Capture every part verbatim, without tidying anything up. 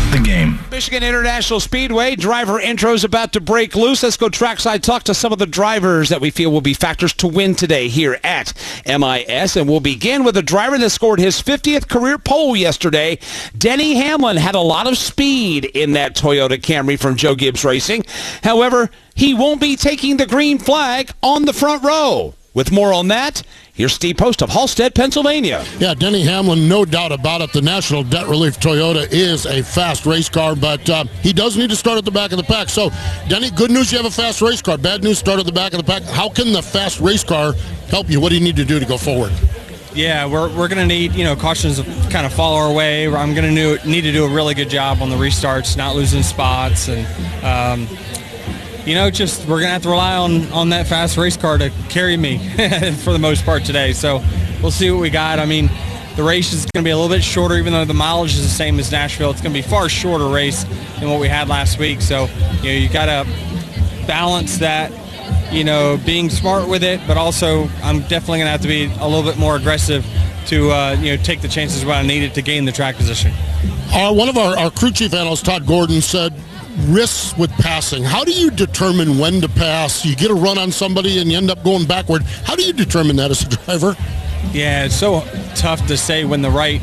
the game. Michigan International Speedway driver intro is about to break loose. Let's go trackside, talk to some of the drivers that we feel will be factors to win today here at M I S. And we'll begin with a driver that scored his fiftieth career pole yesterday. Denny Hamlin had a lot of speed in that Toyota Camry from Joe Gibbs Racing. However, he won't be taking the green flag on the front row. With more on that, here's Steve Post of Halstead, Pennsylvania. Yeah, Denny Hamlin, no doubt about it. The National Debt Relief Toyota is a fast race car, but uh, he does need to start at the back of the pack. So, Denny, good news, you have a fast race car. Bad news, start at the back of the pack. How can the fast race car help you? What do you need to do to go forward? Yeah, we're, we're going to need, you know, cautions to kind of follow our way. I'm going to need to do a really good job on the restarts, not losing spots, and um, you know, just we're going to have to rely on, on that fast race car to carry me for the most part today. So we'll see what we got. I mean, the race is going to be a little bit shorter, even though the mileage is the same as Nashville. It's going to be a far shorter race than what we had last week. So, you know, you got to balance that, you know, being smart with it, but also I'm definitely going to have to be a little bit more aggressive to, uh, you know, take the chances when I need it to gain the track position. Uh, one of our, our crew chief analysts, Todd Gordon, said risks with passing. How do you determine when to pass? You get a run on somebody and you end up going backward. How do you determine that as a driver? Yeah, it's so tough to say when the right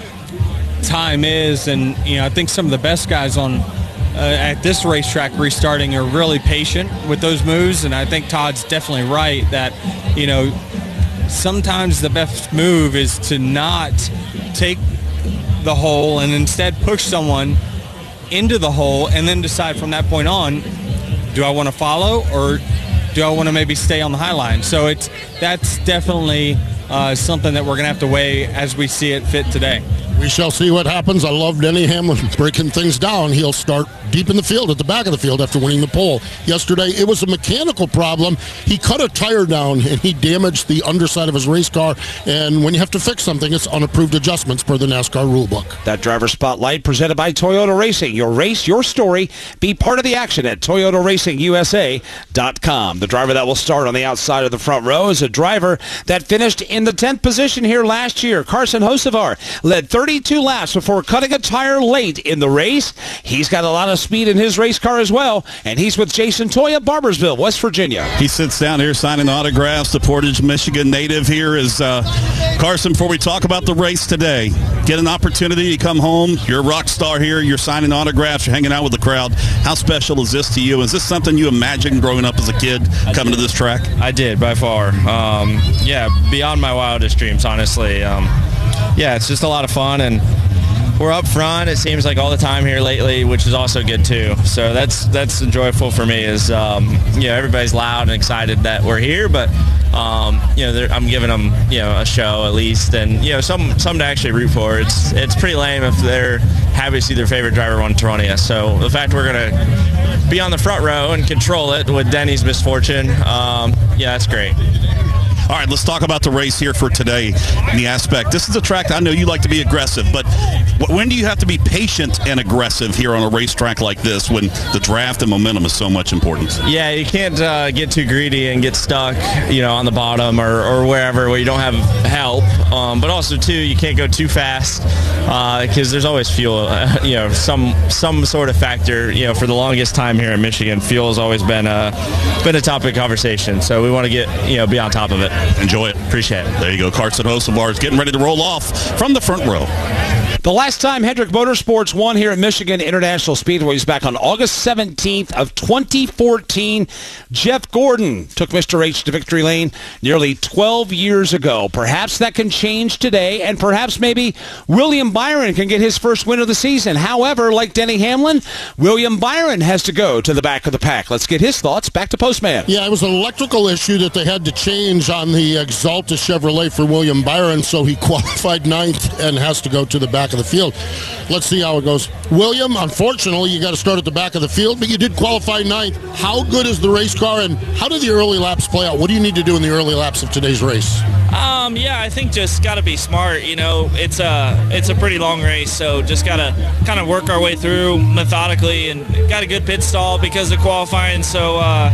time is, and you know, I think some of the best guys on uh, at this racetrack restarting are really patient with those moves, and I think Todd's definitely right that, you know, sometimes the best move is to not take the hole and instead push someone into the hole and then decide from that point on, do I want to follow or do I want to maybe stay on the high line? So it's that's definitely uh, something that we're going to have to weigh as we see it fit today. We shall see what happens. I love Denny Hamlin breaking things down. He'll start deep in the field, at the back of the field, after winning the pole. Yesterday, it was a mechanical problem. He cut a tire down, and he damaged the underside of his race car. And when you have to fix something, it's unapproved adjustments per the NASCAR rulebook. That driver spotlight presented by Toyota Racing. Your race, your story. Be part of the action at Toyota Racing U S A dot com. The driver that will start on the outside of the front row is a driver that finished in the tenth position here last year. Carson Hocevar led thirty-two laps before cutting a tire late in the race. He's got a lot of speed in his race car as well, and he's with Jason Toya, Barbersville, West Virginia. He sits down here signing autographs. The Portage, Michigan native here is uh, Carson. Before we talk about the race today, get an opportunity to come home. You're a rock star here. You're signing autographs. You're hanging out with the crowd. How special is this to you? Is this something you imagined growing up as a kid coming to this track? I did, by far. Um, yeah, beyond my wildest dreams, honestly. Um, yeah, it's just a lot of fun, and we're up front, it seems like, all the time here lately, which is also good too. So that's that's joyful for me. Is um, you know, everybody's loud and excited that we're here, but um, you know, I'm giving them, you know, a show at least, and you know, some some to actually root for. It's it's pretty lame if they're happy to see their favorite driver won Toronto. So the fact we're gonna be on the front row and control it with Denny's misfortune, um, yeah, that's great. All right, let's talk about the race here for today in the aspect. This is a track I know you like to be aggressive, but when do you have to be patient and aggressive here on a racetrack like this when the draft and momentum is so much important? Yeah, you can't uh, get too greedy and get stuck, you know, on the bottom or, or wherever where you don't have help. Um, but also, too, you can't go too fast because uh, there's always fuel, uh, you know, some some sort of factor. You know, for the longest time here in Michigan, fuel has always been a, been a topic of conversation. So we want to get, you know, be on top of it. Enjoy it. Appreciate it. There you go. Carson Hocevar is getting ready to roll off from the front row. The last time Hendrick Motorsports won here at Michigan International Speedway was back on August seventeenth of twenty fourteen. Jeff Gordon took Mister H to victory lane nearly twelve years ago. Perhaps that can change today, and perhaps maybe William Byron can get his first win of the season. However, like Denny Hamlin, William Byron has to go to the back of the pack. Let's get his thoughts. Back to Postman. Yeah, it was an electrical issue that they had to change on the Exalta Chevrolet for William Byron, so he qualified ninth and has to go to the back of the field. Let's see how it goes. William, unfortunately, you got to start at the back of the field, but you did qualify ninth. How good is the race car, and how did the early laps play out? What do you need to do in the early laps of today's race? Um, yeah, I think just got to be smart. You know, it's a it's a pretty long race, so just got to kind of work our way through methodically, and got a good pit stall because of qualifying. So, uh,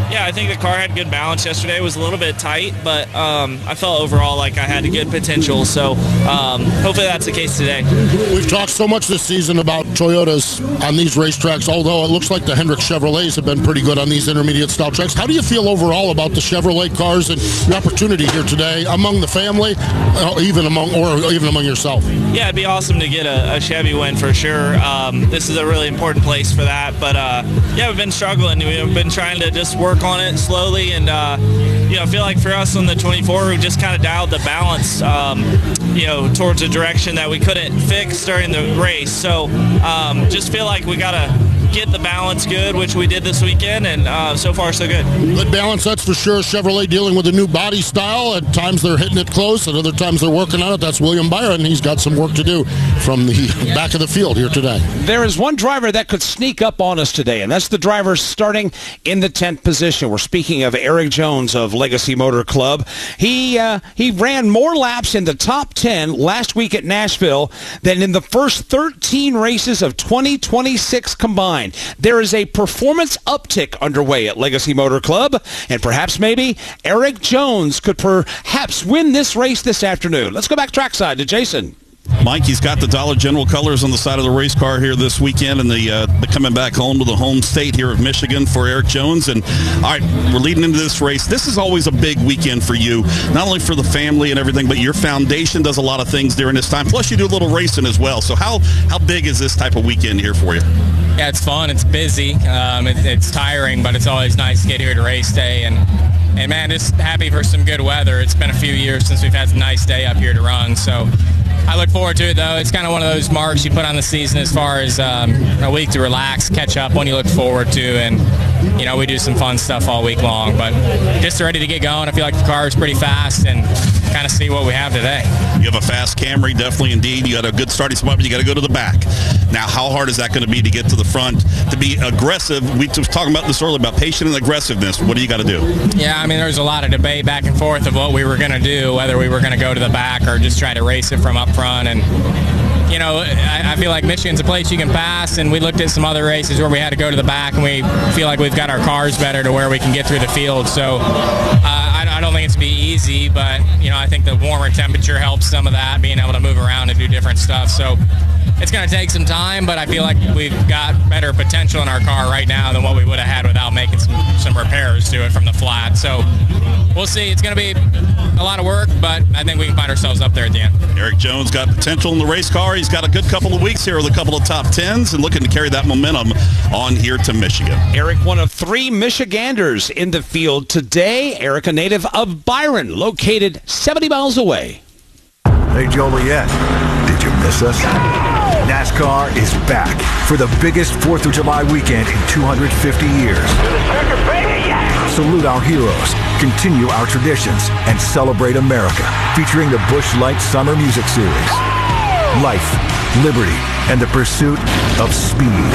yeah, I think the car had good balance yesterday. It was a little bit tight, but um, I felt overall like I had a good potential. So um, hopefully that's the case today. We've talked so much this season about Toyotas on these racetracks, although it looks like the Hendrick Chevrolets have been pretty good on these intermediate style tracks. How do you feel overall about the Chevrolet cars and the opportunity here today among the family, uh, even among or even among yourself? Yeah, it'd be awesome to get a, a Chevy win for sure. Um, this is a really important place for that. But uh, yeah, we've been struggling. We've been trying to just work on it slowly, and uh, you know, I feel like for us on the twenty-four, we just kind of dialed the balance, um, you know, towards a direction that we couldn't fix during the race. So um, just feel like we gotta get the balance good, which we did this weekend, and uh, so far so good. Good balance, that's for sure. Chevrolet dealing with a new body style. At times they're hitting it close, at other times they're working on it. That's William Byron. He's got some work to do from the back of the field here today. There is one driver that could sneak up on us today, and that's the driver starting in the tenth position. We're speaking of Erik Jones of Legacy Motor Club. He uh, he ran more laps in the top ten last week at Nashville than in the first thirteen races of twenty twenty-six combined. There is a performance uptick underway at Legacy Motor Club, and perhaps maybe Erik Jones could perhaps win this race this afternoon. Let's go back trackside to Jason. Mike, he's got the Dollar General colors on the side of the race car here this weekend, and the uh, coming back home to the home state here of Michigan for Erik Jones. And all right, we're leading into this race. This is always a big weekend for you, not only for the family and everything, but your foundation does a lot of things during this time. Plus, you do a little racing as well. So how how big is this type of weekend here for you? Yeah, it's fun. It's busy. Um, it, it's tiring, but it's always nice to get here to race day. And, and, man, just happy for some good weather. It's been a few years since we've had a nice day up here to run. So I look forward to it, though. It's kind of one of those marks you put on the season as far as um, a week to relax, catch up, one you look forward to. And, you know, we do some fun stuff all week long. But just ready to get going. I feel like the car is pretty fast and kind of see what we have today. You have a fast Camry, definitely indeed. You got a good starting spot, but you got to go to the back. Now, how hard is that going to be to get to the front, to be aggressive? We were talking about this earlier, about patient and aggressiveness. What do you got to do? Yeah, I mean, there was a lot of debate back and forth of what we were going to do, whether we were going to go to the back or just try to race it from up front. And, you know, I, I feel like Michigan's a place you can pass, and we looked at some other races where we had to go to the back, and we feel like we've got our cars better to where we can get through the field. So uh, I, I don't think it's going to be easy, but, you know, I think the warmer temperature helps some of that, being able to move around and do different stuff. So it's going to take some time, but I feel like we've got better potential in our car right now than what we would have had without making some, some repairs to it from the flat. So we'll see. It's going to be a lot of work, but I think we can find ourselves up there at the end. Erik Jones got potential in the race car. He's got a good couple of weeks here with a couple of top tens and looking to carry that momentum on here to Michigan. Erik, one of three Michiganders in the field today. Erik, a native of Byron, located seventy miles away. Hey, Joliet, did you miss us? NASCAR is back for the biggest fourth of July weekend in two hundred fifty years. Salute our heroes, continue our traditions, and celebrate America, featuring the Busch Light Summer Music Series. Life, liberty, and the pursuit of speed.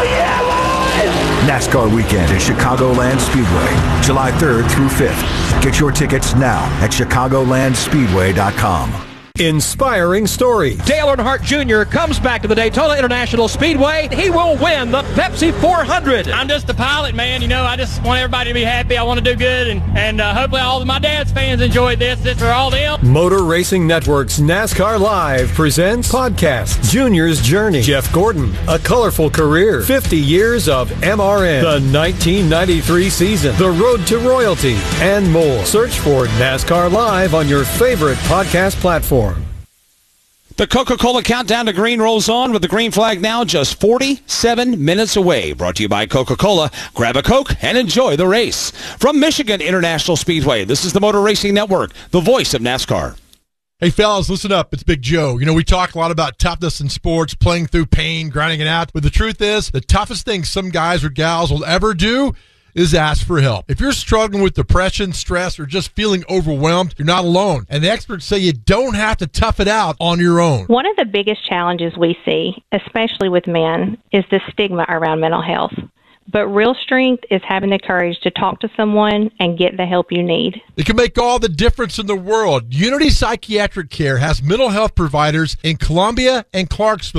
NASCAR weekend at Chicagoland Speedway, July third through fifth. Get your tickets now at chicagoland speedway dot com. Inspiring story. Dale Earnhardt Junior comes back to the Daytona International Speedway. He will win the Pepsi four hundred. I'm just a pilot, man. You know, I just want everybody to be happy. I want to do good, and, and uh, hopefully all of my dad's fans enjoyed this. This for all them. Motor Racing Network's NASCAR Live presents podcast Junior's Journey. Jeff Gordon, a colorful career, fifty years of M R N, the nineteen ninety-three season, the road to royalty, and more. Search for NASCAR Live on your favorite podcast platform. The Coca-Cola Countdown to Green rolls on with the green flag now just forty-seven minutes away. Brought to you by Coca-Cola. Grab a Coke and enjoy the race. From Michigan International Speedway, this is the Motor Racing Network, the voice of NASCAR. Hey, fellas, listen up. It's Big Joe. You know, we talk a lot about toughness in sports, playing through pain, grinding it out. But the truth is, the toughest thing some guys or gals will ever do is ask for help. If you're struggling with depression, stress, or just feeling overwhelmed, you're not alone. And the experts say you don't have to tough it out on your own. One of the biggest challenges we see, especially with men, is the stigma around mental health. But real strength is having the courage to talk to someone and get the help you need. It can make all the difference in the world. Unity Psychiatric Care has mental health providers in Columbia and Clarksville,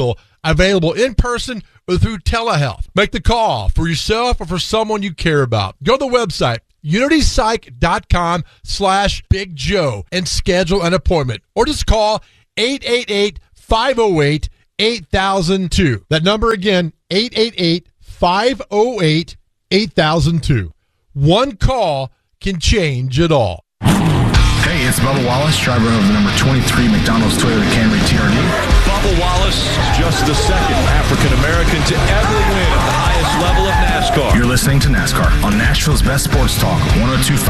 available in person or through telehealth. Make the call for yourself or for someone you care about. Go to the website, UnityPsych.com slash Big Joe and schedule an appointment. Or just call eight eight eight, five oh eight, eight thousand two. That number again, eight eight eight, five oh eight, eight thousand two. One call can change it all. Hey, it's Bubba Wallace, driver of the number twenty-three McDonald's Toyota Camry T R D. Bubba Wallace is just the second African-American to ever win at the highest level of NASCAR. You're listening to NASCAR on Nashville's best sports talk, one oh two point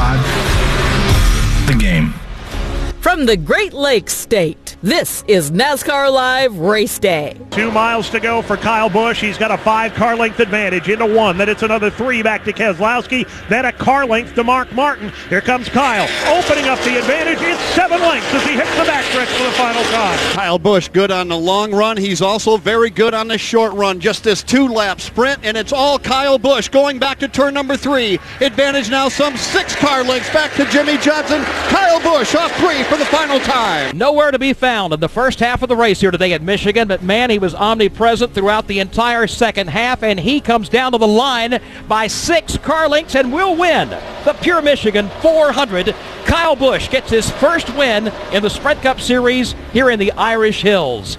five The Game. From the Great Lakes State, this is NASCAR Live Race Day. Two miles to go for Kyle Busch. He's got a five-car length advantage into one. Then it's another three back to Keselowski. Then a car length to Mark Martin. Here comes Kyle, opening up the advantage. It's seven lengths as he hits the backstretch for the final time. Kyle Busch good on the long run. He's also very good on the short run. Just this two-lap sprint, and it's all Kyle Busch going back to turn number three. Advantage now some six car lengths back to Jimmy Johnson. Kyle Busch off three for the final time. Nowhere to be found in the first half of the race here today at Michigan, but man, he was omnipresent throughout the entire second half, and he comes down to the line by six car lengths and will win the Pure Michigan four hundred. Kyle Busch gets his first win in the Sprint Cup Series here in the Irish Hills.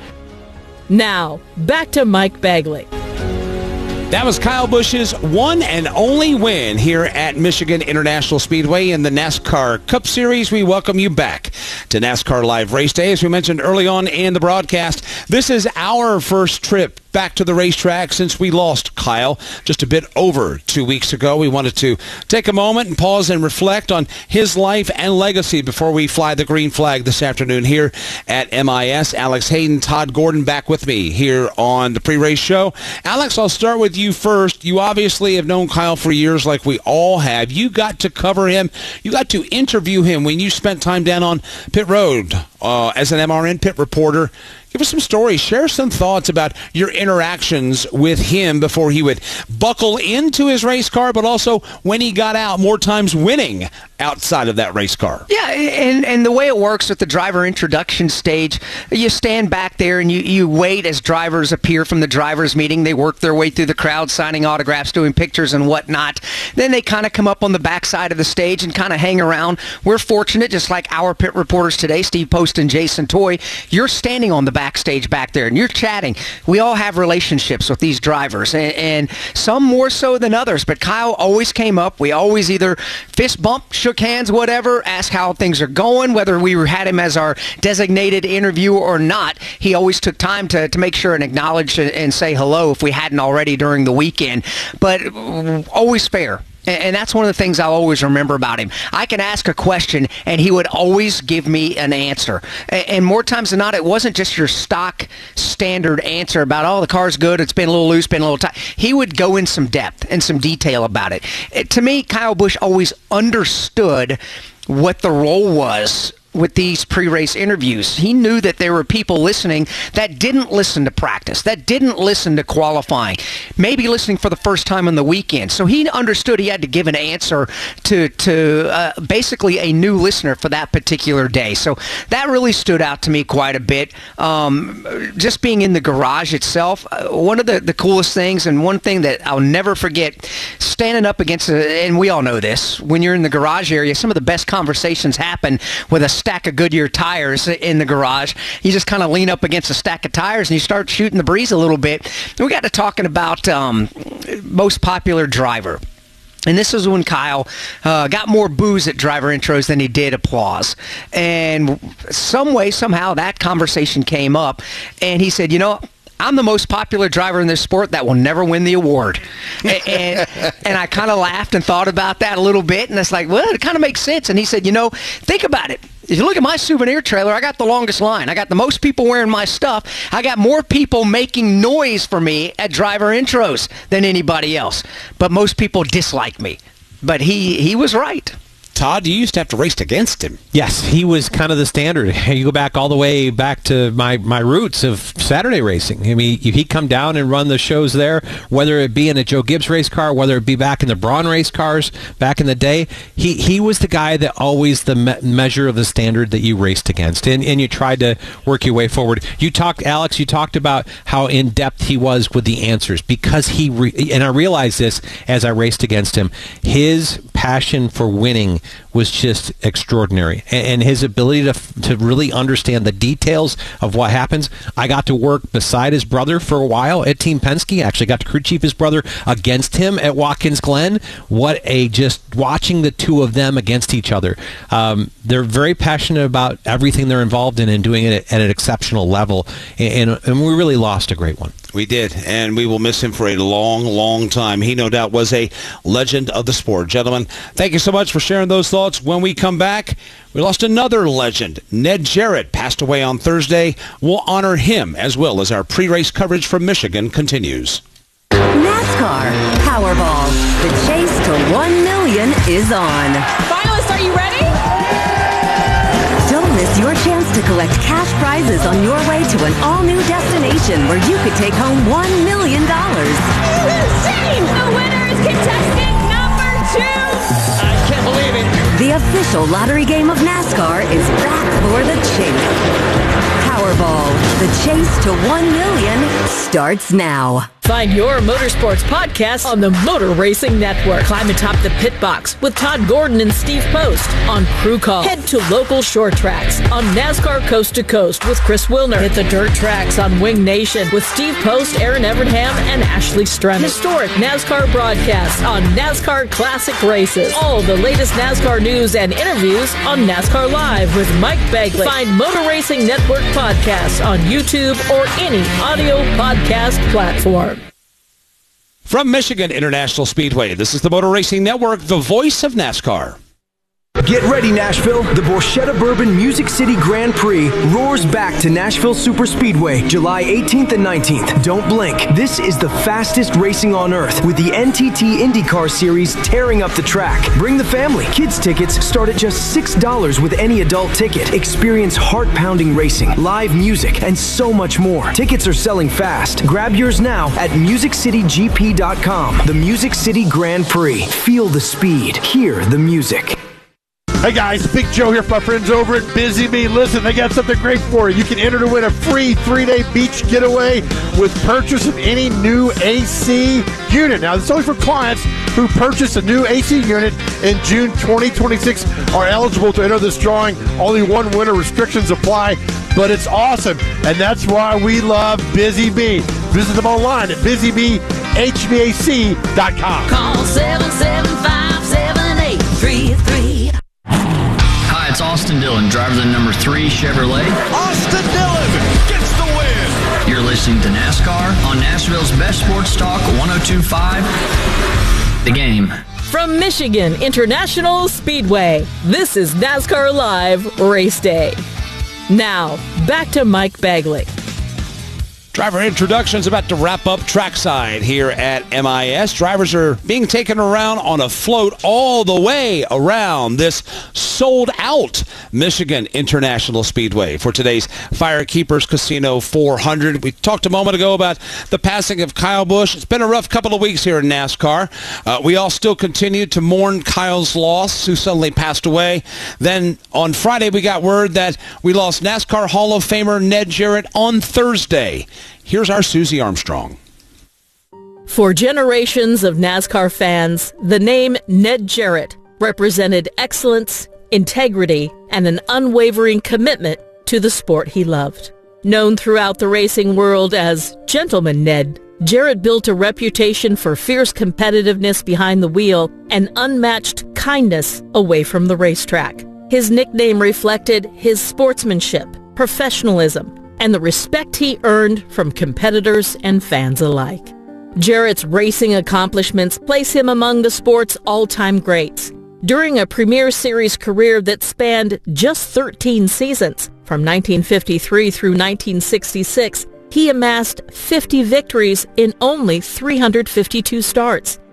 Now, back to Mike Bagley. That was Kyle Busch's one and only win here at Michigan International Speedway in the NASCAR Cup Series. We welcome you back to NASCAR Live Race Day. As we mentioned early on in the broadcast, this is our first trip back to the racetrack since we lost Kyle just a bit over two weeks ago. We wanted to take a moment and pause and reflect on his life and legacy before we fly the green flag this afternoon here at M I S. Alex Hayden, Todd Gordon back with me here on the pre-race show. Alex, I'll start with you first. You obviously have known Kyle for years like we all have. You got to cover him. You got to interview him when you spent time down on pit road uh, as an M R N pit reporter. Give us some stories. Share some thoughts about your interactions with him before he would buckle into his race car, but also when he got out, more times winning outside of that race car. Yeah, and, and the way it works with the driver introduction stage, you stand back there and you, you wait as drivers appear from the drivers' meeting. They work their way through the crowd, signing autographs, doing pictures and whatnot. Then they kind of come up on the backside of the stage and kind of hang around. We're fortunate, just like our pit reporters today, Steve Post and Jason Toy, you're standing on the backstage back there and you're chatting. We all have relationships with these drivers, and, and some more so than others, but Kyle always came up. We always either fist bump, shook hands, whatever, asked how things are going, whether we had him as our designated interviewer or not. He always took time to, to make sure and acknowledge and, and say hello if we hadn't already during the weekend, but always fair. And that's one of the things I'll always remember about him. I can ask a question, and he would always give me an answer. And more times than not, it wasn't just your stock standard answer about, oh, the car's good, it's been a little loose, been a little tight. He would go in some depth and some detail about it. To me, Kyle Busch always understood what the role was with these pre-race interviews. He knew that there were people listening that didn't listen to practice, that didn't listen to qualifying, maybe listening for the first time on the weekend. So he understood he had to give an answer to to uh, basically a new listener for that particular day. So that really stood out to me quite a bit. Um, just being in the garage itself, uh, one of the, the coolest things, and one thing that I'll never forget, standing up against, a, and we all know this, when you're in the garage area, some of the best conversations happen with a stack of Goodyear tires in the garage. You just kind of lean up against a stack of tires and you start shooting the breeze a little bit. We got to talking about um, most popular driver. And this is when Kyle uh, got more boos at driver intros than he did applause. And some way, somehow, that conversation came up. And he said, you know, I'm the most popular driver in this sport that will never win the award. And, and, and I kind of laughed and thought about that a little bit, and it's like, well, it kind of makes sense. And he said, you know, think about it. If you look at my souvenir trailer, I got the longest line. I got the most people wearing my stuff. I got more people making noise for me at driver intros than anybody else. But most people dislike me. But he, he was right. Todd, you used to have to race against him. Yes, he was kind of the standard. You go back all the way back to my, my roots of Saturday racing. I mean, he'd come down and run the shows there, whether it be in a Joe Gibbs race car, whether it be back in the Braun race cars back in the day. He he was the guy that always the me- measure of the standard that you raced against, and, and you tried to work your way forward. You talked, Alex, you talked about how in-depth he was with the answers, because he, re- and I realized this as I raced against him, his passion for winning was just extraordinary, and, and his ability to to really understand the details of what happens. I got to work beside his brother for a while at Team Penske. Actually got to crew chief his brother against him at Watkins Glen. What a just watching the two of them against each other. Um, they're very passionate about everything they're involved in and doing it at an exceptional level, and, and, and we really lost a great one. We did, and we will miss him for a long, long time. He no doubt was a legend of the sport. Gentlemen, thank you so much for sharing those thoughts. When we come back, we lost another legend. Ned Jarrett passed away on Thursday. We'll honor him as well as our pre-race coverage from Michigan continues. NASCAR Powerball. The chase to one million is on. Finalists, are you ready? Don't miss your chance to collect cash prizes on your way to an all-new destination where you could take home one million dollars. Insane! The winner is contestant number two! I can't believe it. The official lottery game of NASCAR is back for the chase. Powerball. The chase to one million starts now. Find your motorsports podcast on the Motor Racing Network. Climb atop the pit box with Todd Gordon and Steve Post on Crew Call. Head to local short tracks on NASCAR Coast to Coast with Chris Wilner. Hit the dirt tracks on Wing Nation with Steve Post, Aaron Evernham, and Ashley Strem. Historic NASCAR broadcasts on NASCAR Classic Races. All the latest NASCAR news and interviews on NASCAR Live with Mike Bagley. Find Motor Racing Network podcasts on YouTube or any audio podcast platform. From Michigan International Speedway, this is the Motor Racing Network, the voice of NASCAR. Get ready, Nashville. The Borchetta Bourbon Music City Grand Prix roars back to Nashville Superspeedway July eighteenth and nineteenth. Don't blink. This is the fastest racing on earth with the N T T IndyCar Series tearing up the track. Bring the family. Kids tickets start at just six dollars with any adult ticket. Experience heart-pounding racing, live music, and so much more. Tickets are selling fast. Grab yours now at music city g p dot com. The Music City Grand Prix. Feel the speed. Hear the music. Hey guys, Big Joe here from my friends over at Busy Bee. Listen, they got something great for you. You can enter to win a free three-day beach getaway with purchase of any new A C unit. Now, this is only for clients who purchase a new A C unit in June twenty twenty-six are eligible to enter this drawing. Only one winner, restrictions apply, but it's awesome, and that's why we love Busy Bee. Visit them online at busy bee h v a c dot com. Call seven seven five, seven eight three three. Hi, it's Austin Dillon, driver of the number three Chevrolet. Austin Dillon gets the win. You're listening to NASCAR on Nashville's best sports talk, one oh two point five, The Game. From Michigan International Speedway, this is NASCAR Live Race Day. Now, back to Mike Bagley. Driver introductions about to wrap up trackside here at M I S. Drivers are being taken around on a float all the way around this sold-out Michigan International Speedway for today's Firekeepers Casino four hundred. We talked a moment ago about the passing of Kyle Busch. It's been a rough couple of weeks here in NASCAR. Uh, we all still continue to mourn Kyle's loss, who suddenly passed away. Then on Friday, we got word that we lost NASCAR Hall of Famer Ned Jarrett on Thursday. Here's our Susie Armstrong. For generations of NASCAR fans, the name Ned Jarrett represented excellence, integrity, and an unwavering commitment to the sport he loved. Known throughout the racing world as Gentleman Ned, Jarrett built a reputation for fierce competitiveness behind the wheel and unmatched kindness away from the racetrack. His nickname reflected his sportsmanship, professionalism, and the respect he earned from competitors and fans alike. Jarrett's racing accomplishments place him among the sport's all-time greats. During a Premier Series career that spanned just thirteen seasons, from nineteen fifty-three through nineteen sixty-six, he amassed fifty victories in only three hundred fifty-two starts.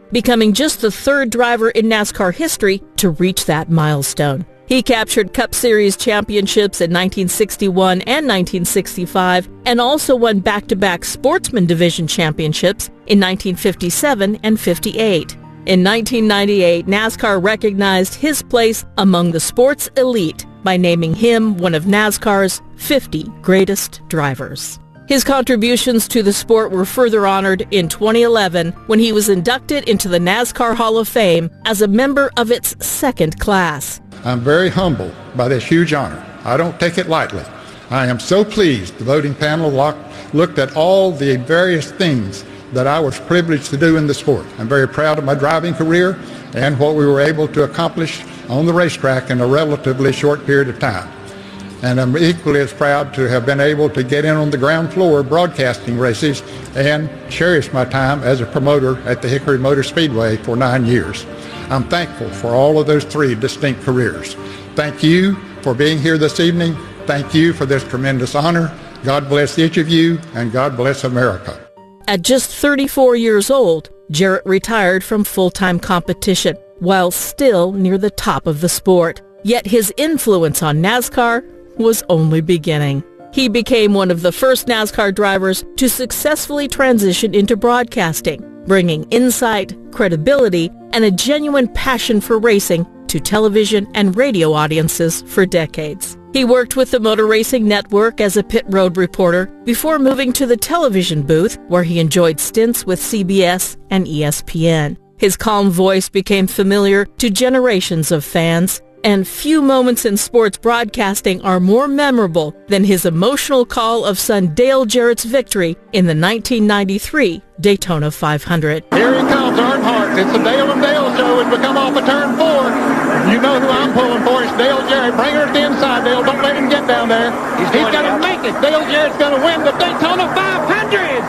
becoming just the third driver in NASCAR history to reach that milestone. He captured Cup Series championships in nineteen sixty-one and nineteen sixty-five, and also won back-to-back Sportsman Division championships in nineteen fifty-seven and fifty-eight. In nineteen ninety-eight, NASCAR recognized his place among the sports elite by naming him one of NASCAR's fifty greatest drivers. His contributions to the sport were further honored in twenty eleven when he was inducted into the NASCAR Hall of Fame as a member of its second class. I'm very humbled by this huge honor. I don't take it lightly. I am so pleased the voting panel looked at all the various things that I was privileged to do in the sport. I'm very proud of my driving career and what we were able to accomplish on the racetrack in a relatively short period of time. And I'm equally as proud to have been able to get in on the ground floor broadcasting races and cherish my time as a promoter at the Hickory Motor Speedway for nine years. I'm thankful for all of those three distinct careers. Thank you for being here this evening. Thank you for this tremendous honor. God bless each of you, and God bless America. At just thirty-four years old, Jarrett retired from full-time competition while still near the top of the sport. Yet his influence on NASCAR was only beginning. He became one of the first NASCAR drivers to successfully transition into broadcasting, bringing insight, credibility, and a genuine passion for racing to television and radio audiences for decades. He worked with the Motor Racing Network as a pit road reporter before moving to the television booth, where he enjoyed stints with C B S and E S P N. His calm voice became familiar to generations of fans, and few moments in sports broadcasting are more memorable than his emotional call of son Dale Jarrett's victory in the nineteen ninety-three Daytona five hundred. Here he comes, Earnhardt. It's the Dale and Dale show as we come off of turn four. You know who I'm pulling for. It's Dale Jarrett. Bring her to the inside, Dale. Don't let him get down there. He's, He's going to make it. Dale Jarrett's going to win the Daytona five hundred.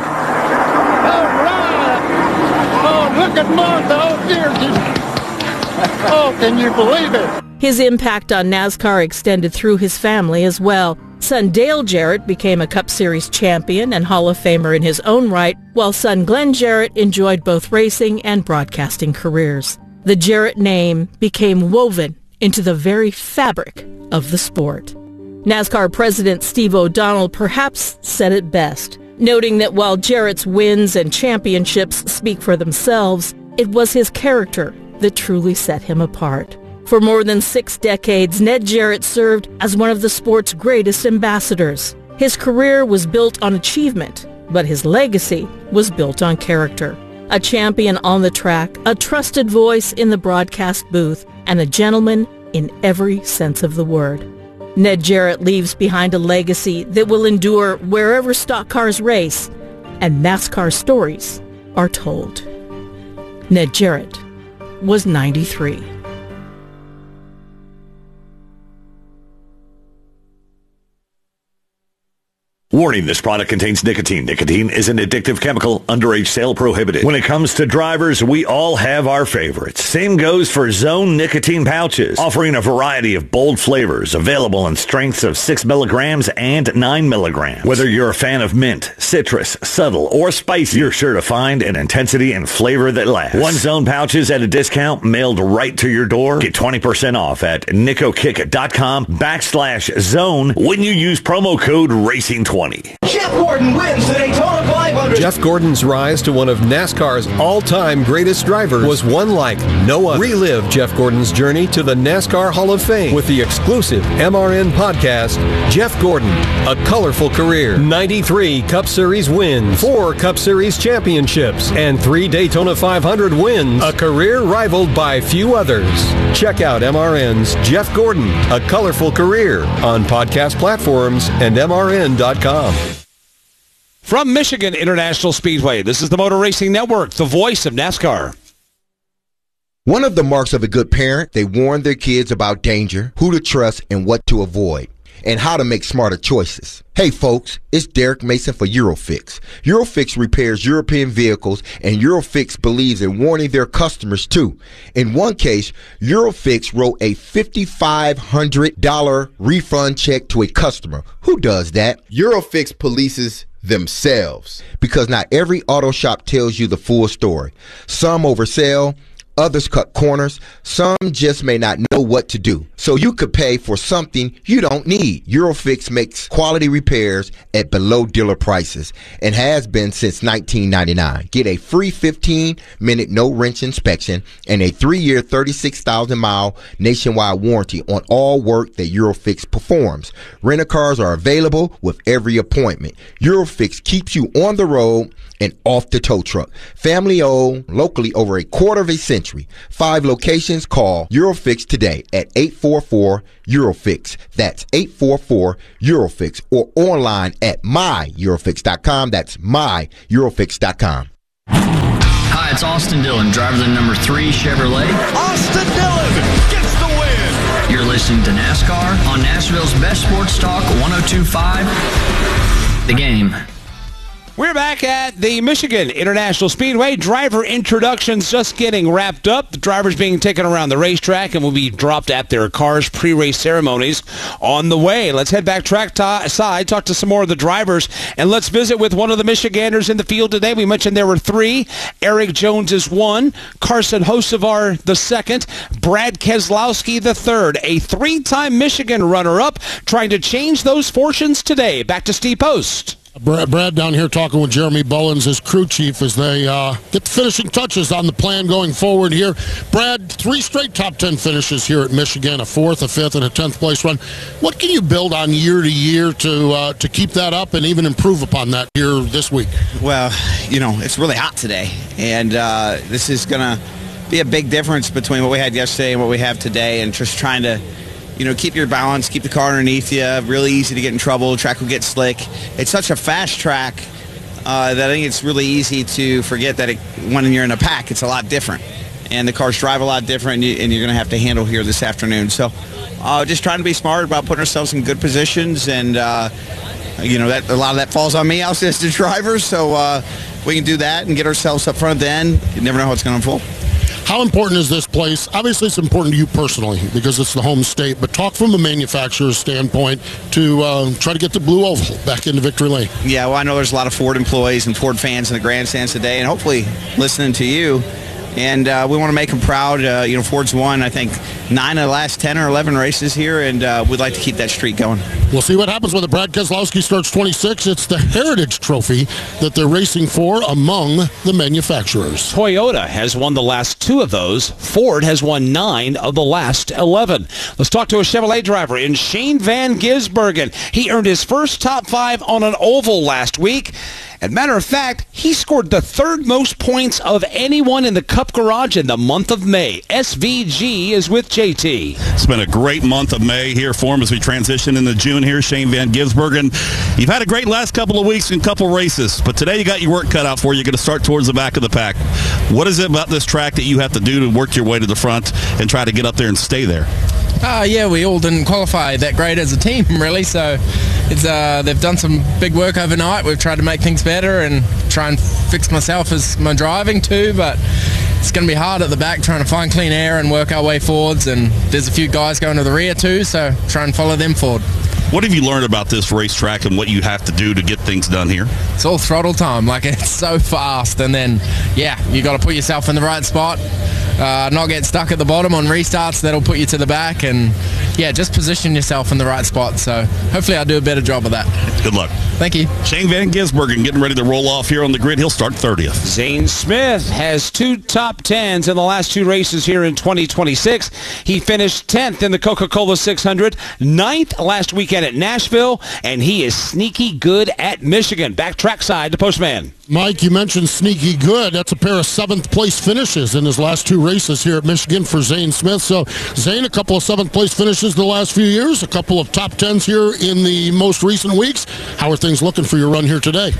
All right. Oh, look at Martha. Oh, dear. Oh, can you believe it? His impact on NASCAR extended through his family as well. Son Dale Jarrett became a Cup Series champion and Hall of Famer in his own right, while son Glenn Jarrett enjoyed both racing and broadcasting careers. The Jarrett name became woven into the very fabric of the sport. NASCAR President Steve O'Donnell perhaps said it best, noting that while Jarrett's wins and championships speak for themselves, it was his character that truly set him apart. For more than six decades, Ned Jarrett served as one of the sport's greatest ambassadors. His career was built on achievement, but his legacy was built on character. A champion on the track, a trusted voice in the broadcast booth, and a gentleman in every sense of the word. Ned Jarrett leaves behind a legacy that will endure wherever stock cars race, and NASCAR stories are told. Ned Jarrett was ninety-three. Warning, this product contains nicotine. Nicotine is an addictive chemical. Underage sale prohibited. When it comes to drivers, we all have our favorites. Same goes for Zone nicotine pouches, offering a variety of bold flavors, available in strengths of six milligrams and nine milligrams. Whether you're a fan of mint, citrus, subtle, or spicy, you're sure to find an intensity and flavor that lasts. One Zone pouches at a discount mailed right to your door. Get twenty percent off at nicokick.com backslash zone when you use promo code racing twenty. Jeff Gordon wins the Daytona five hundred. Jeff Gordon's rise to one of NASCAR's all-time greatest drivers was one like no other. Relive Jeff Gordon's journey to the NASCAR Hall of Fame with the exclusive M R N podcast, Jeff Gordon, A Colorful Career. ninety-three Cup Series wins, four Cup Series championships, and three Daytona five hundred wins, a career rivaled by few others. Check out M R N's Jeff Gordon, A Colorful Career on podcast platforms and M R N dot com. From Michigan International Speedway, this is the Motor Racing Network, the voice of NASCAR. One of the marks of a good parent, they warn their kids about danger, who to trust, and what to avoid, and how to make smarter choices. Hey folks, it's Derek Mason for Eurofix. Eurofix repairs European vehicles, and Eurofix believes in warning their customers too. In one case, Eurofix wrote a five thousand five hundred dollars refund check to a customer. Who does that? Eurofix polices themselves. Because not every auto shop tells you the full story. Some oversell, others cut corners, some just may not know what to do. So you could pay for something you don't need. Eurofix makes quality repairs at below dealer prices and has been since nineteen ninety-nine. Get a free fifteen minute no-wrench inspection and a three-year, thirty-six thousand mile nationwide warranty on all work that Eurofix performs. Rent-a-cars are available with every appointment. Eurofix keeps you on the road and off the tow truck. Family owned, locally over a quarter of a century. Five locations. Call Eurofix today at eight four four Eurofix. That's eight four four Eurofix, or online at my eurofix dot com. That's my eurofix dot com. Hi, it's Austin Dillon, driver of the number three Chevrolet. Austin Dillon gets the win. You're listening to NASCAR on Nashville's best sports talk, one oh two point five, The Game. We're back at the Michigan International Speedway. Driver introductions just getting wrapped up. The drivers being taken around the racetrack and will be dropped at their cars. Pre-race ceremonies on the way. Let's head back track to- side, talk to some more of the drivers, and let's visit with one of the Michiganders in the field today. We mentioned there were three. Eric Jones is one. Carson Hocevar the second. Brad Keselowski the third. A three-time Michigan runner-up trying to change those fortunes today. Back to Steve Post. Brad, Brad down here talking with Jeremy Bullins, his crew chief, as they uh, get the finishing touches on the plan going forward here. Brad, three straight top ten finishes here at Michigan, a fourth, a fifth, and a tenth place run. What can you build on year to year to uh, to keep that up and even improve upon that here this week? Well, you know, it's really hot today, and uh, this is going to be a big difference between what we had yesterday and what we have today, and just trying to, you know, keep your balance, keep the car underneath you. Really easy to get in trouble. Track will get slick. It's such a fast track uh, that I think it's really easy to forget that it, when you're in a pack, it's a lot different. And the cars drive a lot different, and, you, and you're going to have to handle here this afternoon. So uh, just trying to be smart about putting ourselves in good positions. And, uh, you know, that a lot of that falls on me as the driver. So uh, we can do that and get ourselves up front then. You never know how it's going to unfold. How important is this place? Obviously, it's important to you personally because it's the home state, but talk from the manufacturer's standpoint to uh, try to get the Blue Oval back into victory lane. Yeah, well, I know there's a lot of Ford employees and Ford fans in the grandstands today, and hopefully listening to you. And uh, we want to make them proud. Uh, you know, Ford's won, I think, nine of the last ten or eleven races here, and uh, we'd like to keep that streak going. We'll see what happens when the Brad Keselowski starts twenty-six. It's the Heritage Trophy that they're racing for among the manufacturers. Toyota has won the last two of those. Ford has won nine of the last eleven. Let's talk to a Chevrolet driver in Shane Van Gisbergen. He earned his first top five on an oval last week. As a matter of fact, he scored the third most points of anyone in the Cup Garage in the month of May. S V G is with J T. It's been a great month of May here for him as we transition into June here. Shane Van Gisbergen, you've had a great last couple of weeks and couple races, but today you got your work cut out for you. You're going to start towards the back of the pack. What is it about this track that you have to do to work your way to the front and try to get up there and stay there? Uh, yeah, we all didn't qualify that great as a team, really, so it's uh, they've done some big work overnight. We've tried to make things better and try and fix myself as my driving too, but it's going to be hard at the back trying to find clean air and work our way forwards, and there's a few guys going to the rear too, so try and follow them forward. What have you learned about this racetrack and what you have to do to get things done here? It's all throttle time. Like, it's so fast, and then, yeah, you got to put yourself in the right spot, uh, not get stuck at the bottom on restarts. That'll put you to the back, and, yeah, just position yourself in the right spot. So hopefully I'll do a better job of that. Good luck. Thank you. Shane Van Gisbergen getting ready to roll off here on the grid. He'll start thirtieth. Zane Smith has two top tens in the last two races here in twenty twenty-six. He finished tenth in the Coca-Cola six hundred, ninth last weekend at Nashville, and he is sneaky good at Michigan. Back trackside to Postman. Mike, you mentioned sneaky good. That's a pair of seventh-place finishes in his last two races here at Michigan for Zane Smith. So, Zane, a couple of seventh-place finishes the last few years, a couple of top tens here in the most recent weeks. How are things looking for your run here today?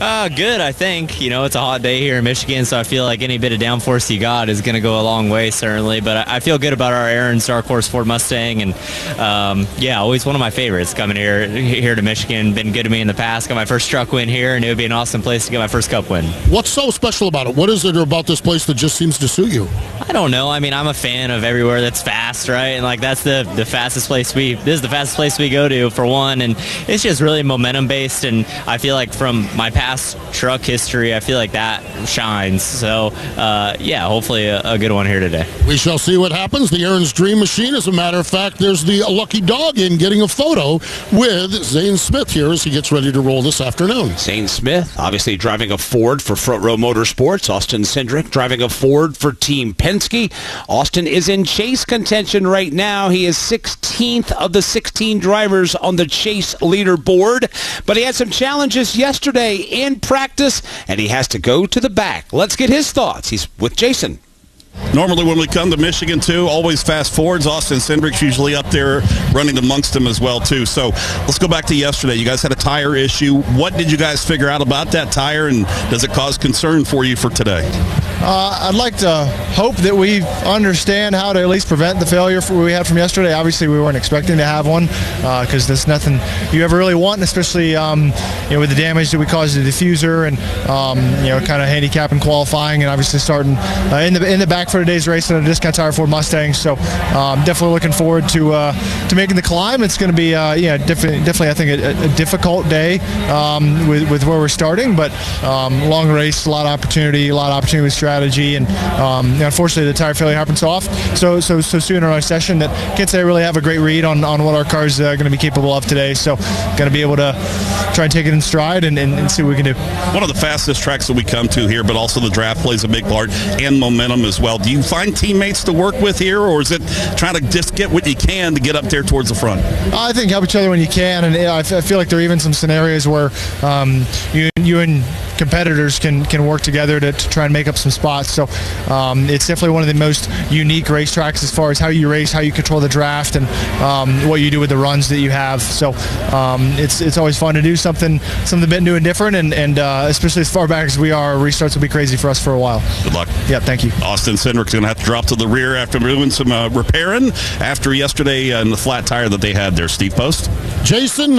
Uh, good, I think. You know, it's a hot day here in Michigan, so I feel like any bit of downforce you got is going to go a long way, certainly. But I, I feel good about our Aaron's Dark Horse Ford Mustang, and um, yeah, always one of my favorites coming here here to Michigan. Been good to me in the past. Got my first truck win here, and it would be an awesome place to get my first Cup win. What's so special about it? What is it about this place that just seems to suit you? I don't know. I mean, I'm a fan of everywhere that's fast, right? And like that's the the fastest place we. This is the fastest place we go to for one, and it's just really momentum based. And I feel like from my past truck history, I feel like that shines. So, uh, yeah, hopefully a, a good one here today. We shall see what happens. The Aaron's Dream Machine. As a matter of fact, there's the lucky dog in getting a photo with Zane Smith here as he gets ready to roll this afternoon. Zane Smith, obviously driving a Ford for Front Row Motorsports. Austin Cindric driving a Ford for Team Penske. Austin is in chase contention right now. He is sixteenth of the sixteen drivers on the chase leaderboard, but he had some challenges yesterday in practice, and he has to go to the back. Let's get his thoughts. He's with Jason. Normally when we come to Michigan, too, always fast forwards. Austin Cindric's usually up there running amongst them as well, too. So let's go back to yesterday. You guys had a tire issue. What did you guys figure out about that tire, and does it cause concern for you for today? Uh, I'd like to hope that we understand how to at least prevent the failure we had from yesterday. Obviously, we weren't expecting to have one because uh, there's nothing you ever really want, especially um, you know, with the damage that we caused to the diffuser and um, you know, kind of handicapping qualifying and obviously starting uh, in the in the back for today's race in a discount tire Ford Mustang. So um, definitely looking forward to uh, to making the climb. It's going to be uh, yeah definitely definitely I think a, a difficult day um, with with where we're starting, but um, long race, a lot of opportunity, a lot of opportunity with strategy. And um, unfortunately, the tire failure happened so often, so so so soon in our session that can't say I really have a great read on, on what our car's uh, going to be capable of today. So, going to be able to try and take it in stride and, and, and see what we can do. One of the fastest tracks that we come to here, but also the draft plays a big part and momentum as well. Do you find teammates to work with here, or is it trying to just get what you can to get up there towards the front? I think help each other when you can, and I feel like there are even some scenarios where um, you you and competitors can can work together to, to try and make up some spots. So um, it's definitely one of the most unique racetracks as far as how you race, how you control the draft, and um, what you do with the runs that you have. So um, it's it's always fun to do something something a bit new and different, and, and uh, especially as far back as we are, restarts will be crazy for us for a while. Good luck. Yeah, thank you. Austin Cindric's going to have to drop to the rear after doing some uh, repairing after yesterday and the flat tire that they had there. Steve Post. Jason,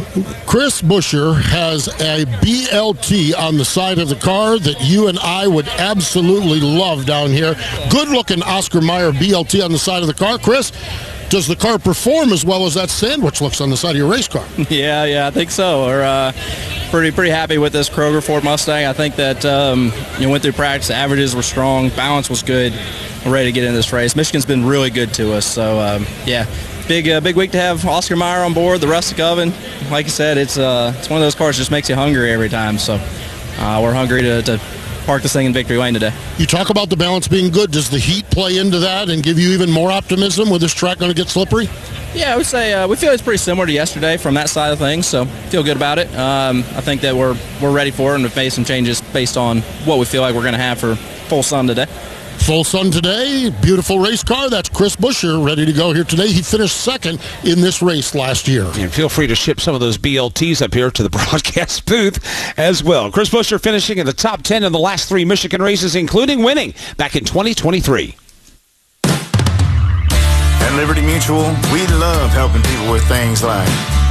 Chris Buescher has a B L T on the side of the car that you and I would absolutely love down here. Good-looking Oscar Mayer B L T on the side of the car. Chris, does the car perform as well as that sandwich looks on the side of your race car? Yeah, yeah, I think so. We're uh, pretty pretty happy with this Kroger Ford Mustang. I think that um, you know, went through practice, the averages were strong, balance was good. We're ready to get in this race. Michigan's been really good to us, so um, yeah. Big uh, big week to have Oscar Mayer on board, the rustic oven. Like you said, it's uh, it's one of those cars that just makes you hungry every time. So uh, we're hungry to, to park this thing in victory lane today. You talk about the balance being good. Does the heat play into that and give you even more optimism with this track going to get slippery? Yeah, I would say uh, we feel it's pretty similar to yesterday from that side of things, so feel good about it. Um, I think that we're we're ready for it, and we've made some changes based on what we feel like we're going to have for full sun today. Full sun today, beautiful race car. That's Chris Buescher ready to go here today. He finished second in this race last year. And feel free to ship some of those B L Ts up here to the broadcast booth as well. Chris Buescher finishing in the top ten in the last three Michigan races, including winning back in twenty twenty-three. At Liberty Mutual, we love helping people with things like